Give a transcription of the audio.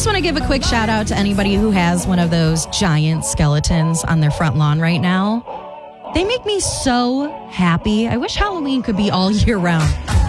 just want to give a quick shout out to anybody who has one of those giant skeletons on their front lawn right now. They make me so happy. I wish Halloween could be all year round.